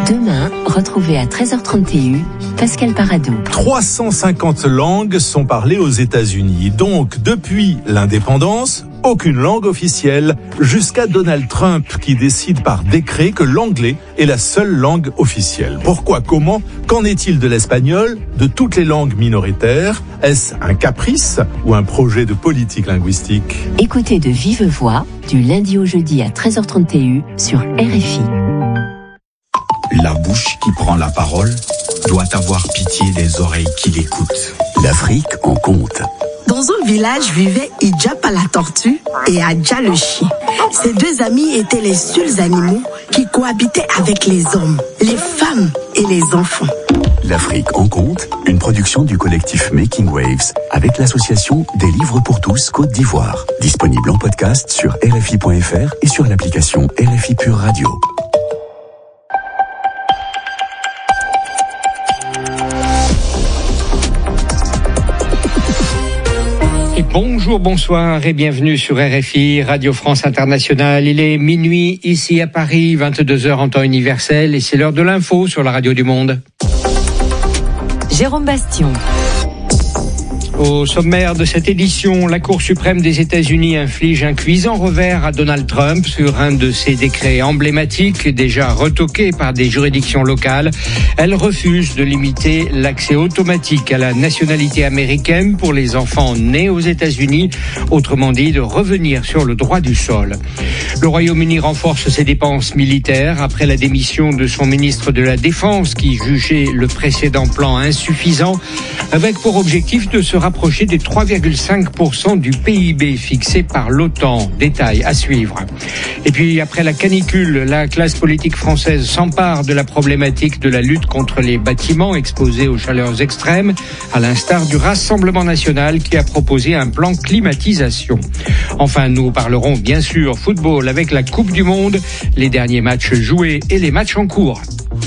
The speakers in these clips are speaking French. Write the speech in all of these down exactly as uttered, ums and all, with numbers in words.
Demain, retrouvez à treize heures trente Pascal Paradou. trois cent cinquante langues sont parlées aux États-Unis. Donc, depuis l'indépendance, aucune langue officielle, jusqu'à Donald Trump qui décide par décret que l'anglais est la seule langue officielle. Pourquoi, comment, qu'en est-il de l'espagnol, de toutes les langues minoritaires? Est-ce un caprice ou un projet de politique linguistique? Écoutez de vive voix, du lundi au jeudi à treize heures trente sur R F I. La bouche qui prend la parole doit avoir pitié des oreilles qui l'écoutent. L'Afrique en compte. Dans un village vivaient Idjapa la tortue et Adja le chien. Ces deux amis étaient les seuls animaux qui cohabitaient avec les hommes, les femmes et les enfants. L'Afrique en compte, une production du collectif Making Waves avec l'association des livres pour tous Côte d'Ivoire. Disponible en podcast sur R F I point F R et sur l'application R F I Pure Radio. Bonjour, bonsoir et bienvenue sur R F I, Radio France Internationale. Il est minuit ici à Paris, vingt-deux heures en temps universel et c'est l'heure de l'info sur la radio du monde. Jérôme Bastion. Au sommaire de cette édition, la Cour suprême des États-Unis inflige un cuisant revers à Donald Trump sur un de ses décrets emblématiques, déjà retoqués par des juridictions locales. Elle refuse de limiter l'accès automatique à la nationalité américaine pour les enfants nés aux États-Unis, autrement dit de revenir sur le droit du sol. Le Royaume-Uni renforce ses dépenses militaires après la démission de son ministre de la Défense qui jugeait le précédent plan insuffisant, avec pour objectif de se rapprocher des trois virgule cinq pour cent du P I B fixé par l'OTAN. Détail à suivre. Et puis, après la canicule, la classe politique française s'empare de la problématique de la lutte contre les bâtiments exposés aux chaleurs extrêmes, à l'instar du Rassemblement national qui a proposé un plan climatisation. Enfin, nous parlerons bien sûr football avec la Coupe du Monde, les derniers matchs joués et les matchs en cours.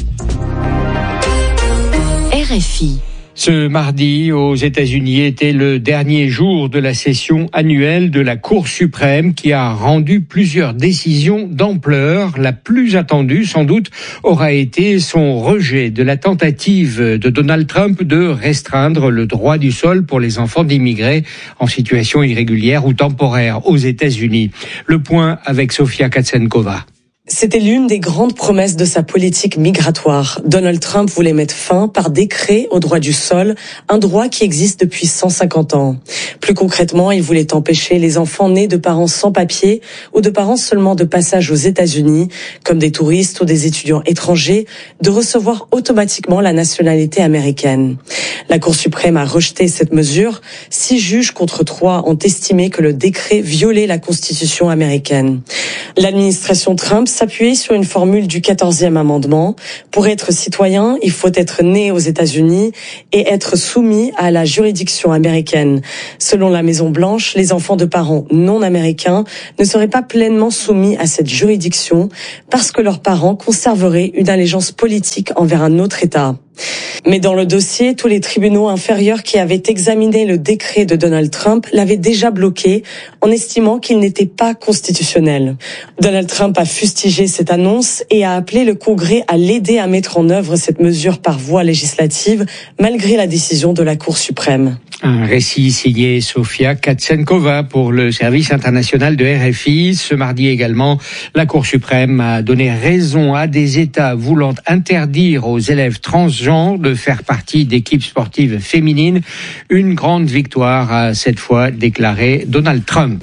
R F I. Ce mardi, aux États-Unis, était le dernier jour de la session annuelle de la Cour suprême qui a rendu plusieurs décisions d'ampleur. La plus attendue, sans doute, aura été son rejet de la tentative de Donald Trump de restreindre le droit du sol pour les enfants d'immigrés en situation irrégulière ou temporaire aux États-Unis. Le point avec Sofia Katsenkova. C'était l'une des grandes promesses de sa politique migratoire. Donald Trump voulait mettre fin par décret au droit du sol, un droit qui existe depuis cent cinquante ans. Plus concrètement, il voulait empêcher les enfants nés de parents sans papier ou de parents seulement de passage aux États-Unis, comme des touristes ou des étudiants étrangers, de recevoir automatiquement la nationalité américaine. La Cour suprême a rejeté cette mesure. Six juges contre trois ont estimé que le décret violait la Constitution américaine. L'administration Trump s'appuyer sur une formule du quatorzième amendement. Pour être citoyen, il faut être né aux États-Unis et être soumis à la juridiction américaine. Selon la Maison-Blanche, les enfants de parents non américains ne seraient pas pleinement soumis à cette juridiction parce que leurs parents conserveraient une allégeance politique envers un autre État. Mais dans le dossier, tous les tribunaux inférieurs qui avaient examiné le décret de Donald Trump l'avaient déjà bloqué en estimant qu'il n'était pas constitutionnel. Donald Trump a fustigé cette annonce et a appelé le Congrès à l'aider à mettre en œuvre cette mesure par voie législative malgré la décision de la Cour suprême. Un récit signé Sofia Katsenkova pour le service international de R F I. Ce mardi également, la Cour suprême a donné raison à des États voulant interdire aux élèves transgenres de faire partie d'équipes sportives féminines. Une grande victoire a cette fois déclaré Donald Trump.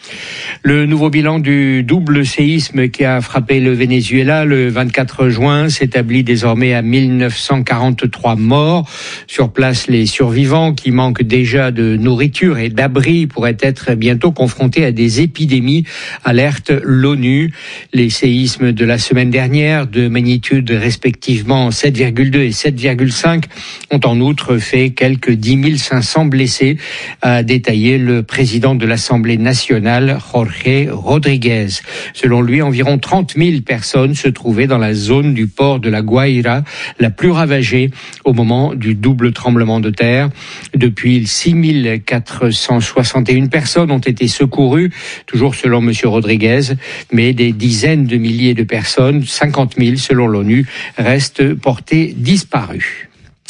Le nouveau bilan du double séisme qui a frappé le Venezuela le vingt-quatre juin s'établit désormais à mille neuf cent quarante-trois morts. Sur place, les survivants qui manquent déjà de nourriture et d'abri pourraient être bientôt confrontés à des épidémies, alerte l'ONU. Les séismes de la semaine dernière, de magnitude respectivement sept virgule deux et sept virgule cinq, ont en outre fait quelques dix mille cinq cents blessés, a détaillé le président de l'Assemblée nationale, Jorge Jorge Rodriguez. Selon lui, environ trente mille personnes se trouvaient dans la zone du port de la Guaira, la plus ravagée au moment du double tremblement de terre. Depuis, six mille quatre cent soixante et une personnes ont été secourues, toujours selon M. Rodriguez, mais des dizaines de milliers de personnes, cinquante mille selon l'ONU, restent portées disparues.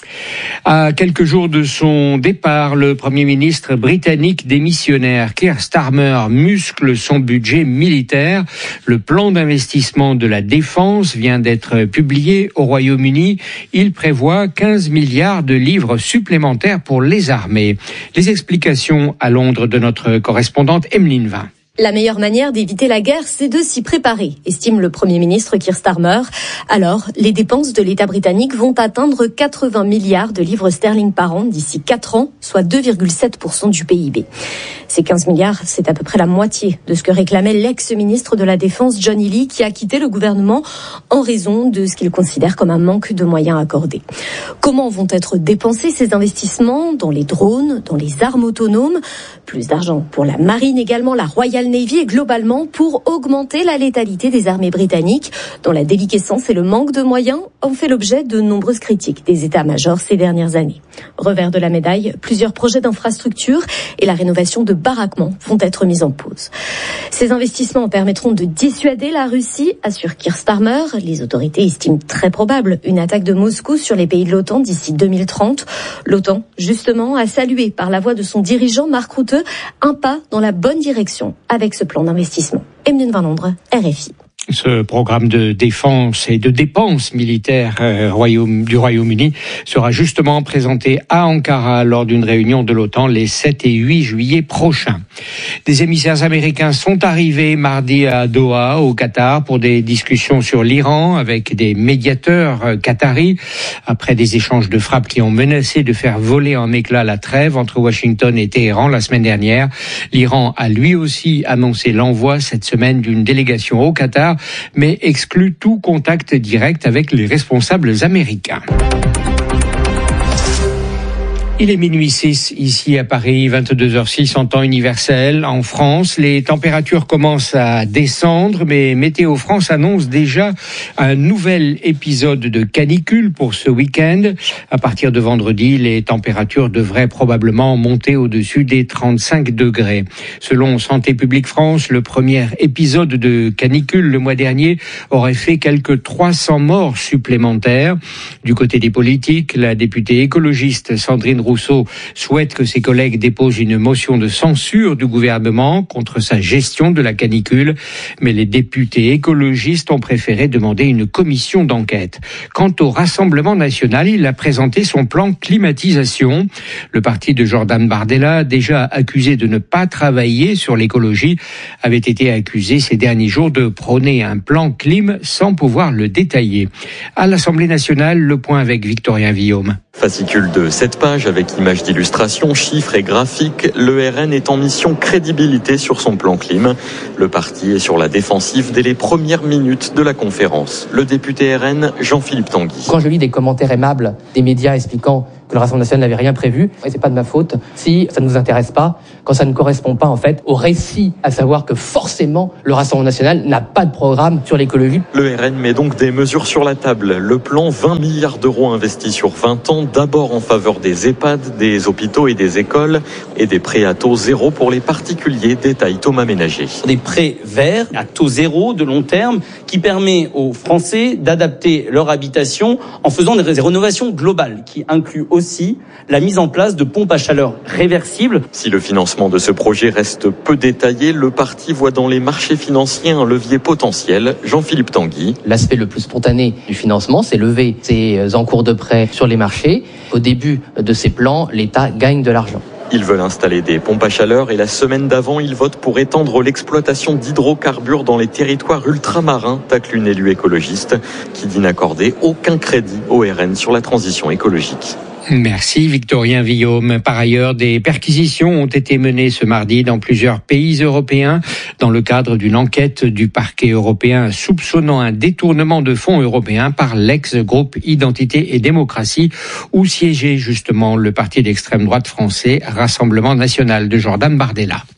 À quelques jours de son départ, le Premier ministre britannique démissionnaire Keir Starmer muscle son budget militaire. Le plan d'investissement de la défense vient d'être publié au Royaume-Uni. Il prévoit quinze milliards de livres supplémentaires pour les armées. Les explications à Londres de notre correspondante Emeline Vin. La meilleure manière d'éviter la guerre, c'est de s'y préparer, estime le Premier ministre Keir Starmer. Alors, les dépenses de l'État britannique vont atteindre quatre-vingts milliards de livres sterling par an d'ici quatre ans, soit deux virgule sept pour cent du P I B. Ces quinze milliards, c'est à peu près la moitié de ce que réclamait l'ex-ministre de la Défense John Healey, qui a quitté le gouvernement en raison de ce qu'il considère comme un manque de moyens accordés. Comment vont être dépensés ces investissements dans les drones, dans les armes autonomes? Plus d'argent pour la marine également, la Royal Navy et globalement pour augmenter la létalité des armées britanniques, dont la déliquescence et le manque de moyens ont fait l'objet de nombreuses critiques des états-majors ces dernières années. Revers de la médaille, plusieurs projets d'infrastructures et la rénovation de baraquements vont être mis en pause. Ces investissements permettront de dissuader la Russie, assure Keir Starmer. Les autorités estiment très probable une attaque de Moscou sur les pays de l'OTAN d'ici deux mille trente. L'OTAN, justement, a salué par la voix de son dirigeant Mark Rutte un pas dans la bonne direction avec ce plan d'investissement. Emeline Vin Londres, R F I. Ce programme de défense et de dépenses militaires euh, Royaume, du Royaume-Uni sera justement présenté à Ankara lors d'une réunion de l'OTAN les sept et huit juillet prochains. Des émissaires américains sont arrivés mardi à Doha, au Qatar, pour des discussions sur l'Iran avec des médiateurs euh, qataris. Après des échanges de frappes qui ont menacé de faire voler en éclats la trêve entre Washington et Téhéran la semaine dernière, l'Iran a lui aussi annoncé l'envoi cette semaine d'une délégation au Qatar, mais exclut tout contact direct avec les responsables américains. Il est minuit six ici à Paris, vingt-deux heures six en temps universel. En France, les températures commencent à descendre, mais Météo France annonce déjà un nouvel épisode de canicule pour ce week-end. À partir de vendredi, les températures devraient probablement monter au-dessus des trente-cinq degrés. Selon Santé publique France, le premier épisode de canicule le mois dernier aurait fait quelques trois cents morts supplémentaires. Du côté des politiques, la députée écologiste Sandrine Rousseau souhaite que ses collègues déposent une motion de censure du gouvernement contre sa gestion de la canicule, mais les députés écologistes ont préféré demander une commission d'enquête. Quant au Rassemblement national, il a présenté son plan climatisation. Le parti de Jordan Bardella, déjà accusé de ne pas travailler sur l'écologie, avait été accusé ces derniers jours de prôner un plan clim sans pouvoir le détailler. À l'Assemblée nationale, le point avec Victorien Villaume. Fascicule de sept pages avec images d'illustration, chiffres et graphiques, le R N est en mission crédibilité sur son plan clim. Le parti est sur la défensive dès les premières minutes de la conférence. Le député R N, Jean-Philippe Tanguy. Quand je lis des commentaires aimables des médias expliquant que le Rassemblement national n'avait rien prévu, et c'est pas de ma faute si ça ne nous intéresse pas, quand ça ne correspond pas en fait au récit, à savoir que forcément le Rassemblement national n'a pas de programme sur l'écologie. Le R N met donc des mesures sur la table. Le plan vingt milliards d'euros investis sur vingt ans, d'abord en faveur des EHPAD, des hôpitaux et des écoles, et des prêts à taux zéro pour les particuliers, détaille Thomas Ménager. Des prêts verts à taux zéro de long terme qui permet aux Français d'adapter leur habitation en faisant des rénovations globales qui incluent aussi la mise en place de pompes à chaleur réversibles. Si le financement de ce projet reste peu détaillé, le parti voit dans les marchés financiers un levier potentiel. Jean-Philippe Tanguy. L'aspect le plus spontané du financement, c'est lever ces encours de prêts sur les marchés. Au début de ces plans, l'État gagne de l'argent. Ils veulent installer des pompes à chaleur et la semaine d'avant, ils votent pour étendre l'exploitation d'hydrocarbures dans les territoires ultramarins, tacle une élue écologiste qui dit n'accorder aucun crédit au R N sur la transition écologique. Merci Victorien Villaume. Par ailleurs, des perquisitions ont été menées ce mardi dans plusieurs pays européens dans le cadre d'une enquête du parquet européen soupçonnant un détournement de fonds européens par l'ex-groupe Identité et Démocratie où siégeait justement le parti d'extrême droite français Rassemblement national de Jordan Bardella.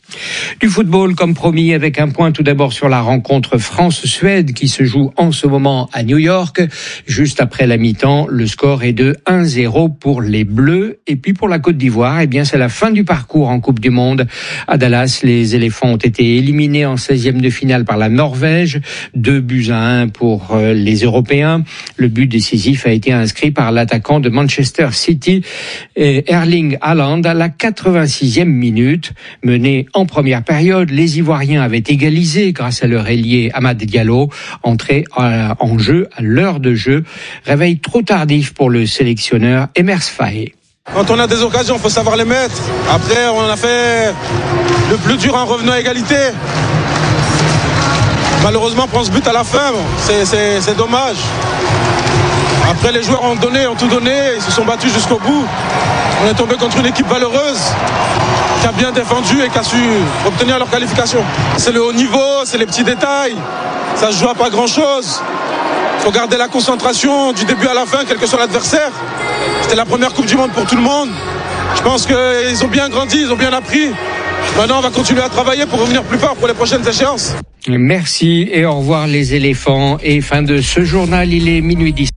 Du football comme promis avec un point tout d'abord sur la rencontre France-Suède qui se joue en ce moment à New York. Juste après la mi-temps, le score est de un zéro pour les Bleus. Et puis pour la Côte d'Ivoire, eh bien c'est la fin du parcours en Coupe du Monde. À Dallas, les éléphants ont été éliminés en seizième de finale par la Norvège. Deux buts à un pour les Européens. Le but décisif a été inscrit par l'attaquant de Manchester City, Erling Haaland, à la quatre-vingt-sixième minute. Mené en première période, les Ivoiriens avaient égalisé grâce à leur ailier Amad Diallo, entré en jeu à l'heure de jeu. Réveil trop tardif pour le sélectionneur Emers Faé. Quand on a des occasions, il faut savoir les mettre. Après, on a fait le plus dur en revenant à égalité. Malheureusement, on prend ce but à la fin. C'est, c'est, c'est dommage. Après, les joueurs ont donné, ont tout donné. Ils se sont battus jusqu'au bout. On est tombé contre une équipe valeureuse qui a bien défendu et qui a su obtenir leur qualification. C'est le haut niveau, c'est les petits détails. Ça se joue à pas grand-chose. Il faut garder la concentration du début à la fin, quel que soit l'adversaire. C'était la première Coupe du Monde pour tout le monde. Je pense qu'ils ont bien grandi, ils ont bien appris. Maintenant, on va continuer à travailler pour revenir plus fort pour les prochaines échéances. Merci et au revoir les éléphants. Et fin de ce journal, il est minuit dix.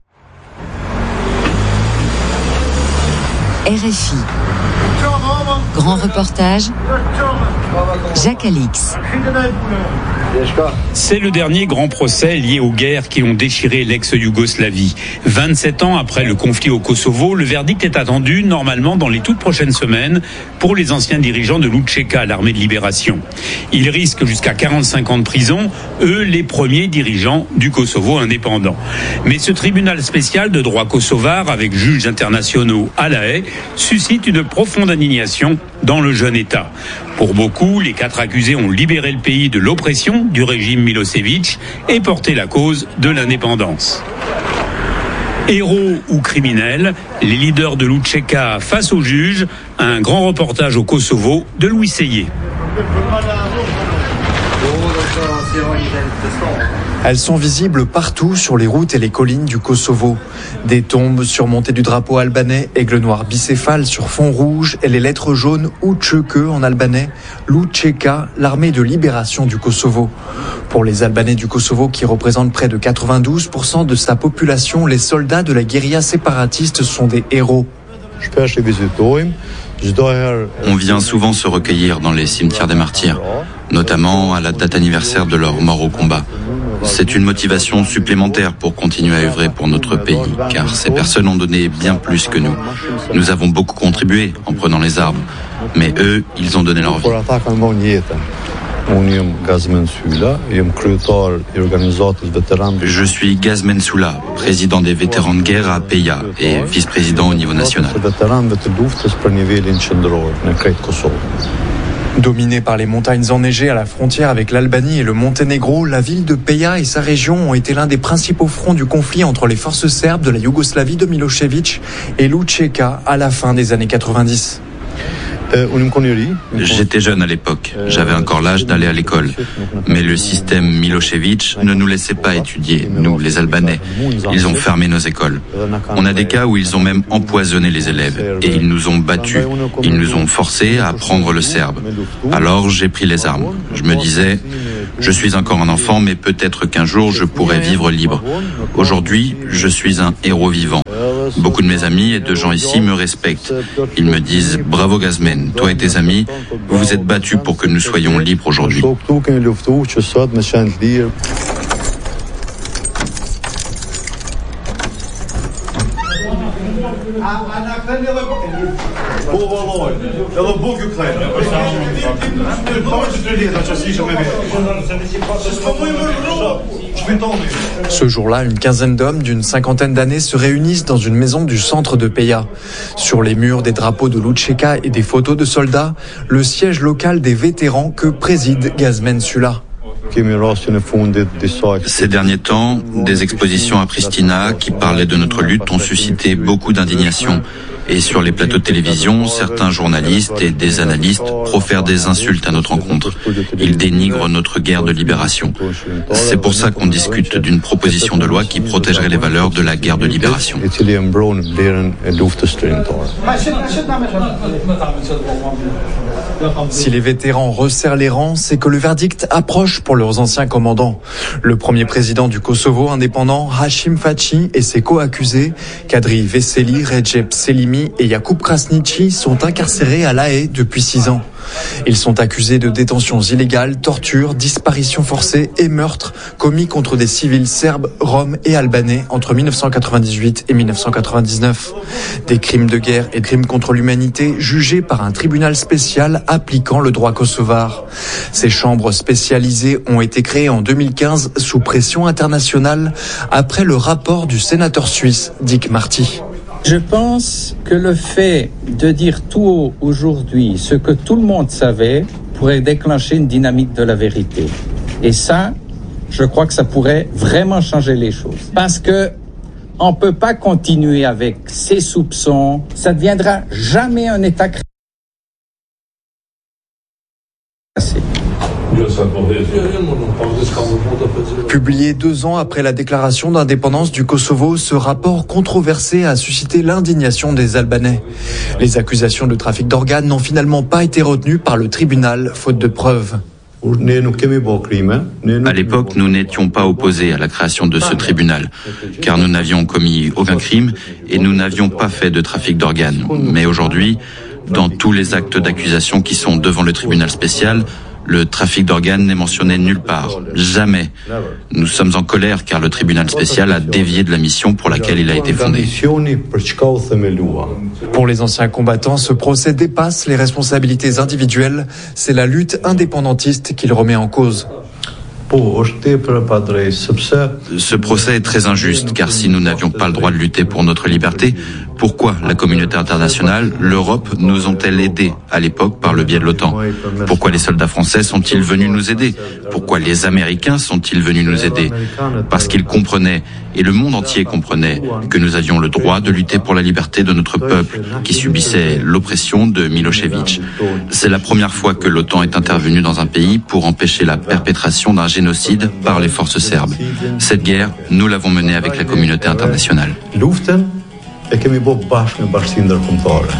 R F I. Grand reportage, Jacques Alix. C'est le dernier grand procès lié aux guerres qui ont déchiré l'ex-Yougoslavie. vingt-sept ans après le conflit au Kosovo, le verdict est attendu normalement dans les toutes prochaines semaines pour les anciens dirigeants de l'U C K, l'armée de libération. Ils risquent jusqu'à quarante-cinq ans de prison, eux les premiers dirigeants du Kosovo indépendant. Mais ce tribunal spécial de droit kosovar avec juges internationaux à La Haye suscite une profonde indignation dans le jeune État. Pour beaucoup, les quatre accusés ont libéré le pays de l'oppression du régime Milosevic et porté la cause de l'indépendance. Héros ou criminels, les leaders de l'U C K face aux juges, un grand reportage au Kosovo de Louis Seyé. Elles sont visibles partout sur les routes et les collines du Kosovo. Des tombes surmontées du drapeau albanais, aigle noir bicéphale sur fond rouge et les lettres jaunes U C K en albanais, l'U C K, l'armée de libération du Kosovo. Pour les Albanais du Kosovo qui représentent près de quatre-vingt-douze pour cent de sa population, les soldats de la guérilla séparatiste sont des héros. On vient souvent se recueillir dans les cimetières des martyrs, notamment à la date anniversaire de leur mort au combat. C'est une motivation supplémentaire pour continuer à œuvrer pour notre pays, car ces personnes ont donné bien plus que nous. Nous avons beaucoup contribué en prenant les armes, mais eux, ils ont donné leur vie. Je suis Gazmen Soula, président des vétérans de guerre à Peja et vice-président au niveau national. Dominée par les montagnes enneigées à la frontière avec l'Albanie et le Monténégro, la ville de Peja et sa région ont été l'un des principaux fronts du conflit entre les forces serbes de la Yougoslavie de Milosevic et l'U C K à la fin des années quatre-vingt-dix. J'étais jeune à l'époque, j'avais encore l'âge d'aller à l'école. Mais le système Milosevic ne nous laissait pas étudier, nous les Albanais. Ils ont fermé nos écoles. On a des cas où ils ont même empoisonné les élèves. Et ils nous ont battus, ils nous ont forcés à apprendre le serbe. Alors j'ai pris les armes. Je me disais, je suis encore un enfant, mais peut-être qu'un jour je pourrai vivre libre. Aujourd'hui, je suis un héros vivant. Beaucoup de mes amis et de gens ici me respectent. Ils me disent « Bravo Gazmen, toi et tes amis, vous vous êtes battus pour que nous soyons libres aujourd'hui. » Ce jour-là, une quinzaine d'hommes d'une cinquantaine d'années se réunissent dans une maison du centre de Peja. Sur les murs, des drapeaux de l'U C K et des photos de soldats, le siège local des vétérans que préside Gazmen Soula. Ces derniers temps, des expositions à Pristina qui parlaient de notre lutte ont suscité beaucoup d'indignation Et sur les plateaux de télévision, certains journalistes et des analystes profèrent des insultes à notre encontre. Ils dénigrent notre guerre de libération. C'est pour ça qu'on discute d'une proposition de loi qui protégerait les valeurs de la guerre de libération. Si les vétérans resserrent les rangs, c'est que le verdict approche pour leurs anciens commandants. Le premier président du Kosovo indépendant, Hashim Thaçi, et ses co-accusés, Kadri Veseli, Recep Selimi et Jakub Krasniqi, sont incarcérés à La Haye depuis six ans. Ils sont accusés de détentions illégales, tortures, disparitions forcées et meurtres commis contre des civils serbes, roms et albanais entre mille neuf cent quatre-vingt-dix-huit et mille neuf cent quatre-vingt-dix-neuf. Des crimes de guerre et crimes contre l'humanité jugés par un tribunal spécial appliquant le droit kosovar. Ces chambres spécialisées ont été créées en deux mille quinze sous pression internationale après le rapport du sénateur suisse Dick Marty. Je pense que le fait de dire tout haut aujourd'hui ce que tout le monde savait pourrait déclencher une dynamique de la vérité. Et ça, je crois que ça pourrait vraiment changer les choses. Parce que on peut pas continuer avec ces soupçons. Ça ne deviendra jamais un État créé. Publié deux ans après la déclaration d'indépendance du Kosovo, ce rapport controversé a suscité l'indignation des Albanais. Les accusations de trafic d'organes n'ont finalement pas été retenues par le tribunal, faute de preuves. À l'époque, nous n'étions pas opposés à la création de ce tribunal, car nous n'avions commis aucun crime et nous n'avions pas fait de trafic d'organes. Mais aujourd'hui, dans tous les actes d'accusation qui sont devant le tribunal spécial, le trafic d'organes n'est mentionné nulle part. Jamais. Nous sommes en colère car le tribunal spécial a dévié de la mission pour laquelle il a été fondé. Pour les anciens combattants, ce procès dépasse les responsabilités individuelles. C'est la lutte indépendantiste qu'il remet en cause. Ce procès est très injuste, car si nous n'avions pas le droit de lutter pour notre liberté, pourquoi la communauté internationale, l'Europe, nous ont-elles aidés à l'époque par le biais de l'OTAN? Pourquoi les soldats français sont-ils venus nous aider? Pourquoi les Américains sont-ils venus nous aider? Parce qu'ils comprenaient, et le monde entier comprenait, que nous avions le droit de lutter pour la liberté de notre peuple, qui subissait l'oppression de Milošević. C'est la première fois que l'OTAN est intervenue dans un pays pour empêcher la perpétration d'un génocide par les forces serbes. Cette guerre, nous l'avons menée avec la communauté internationale.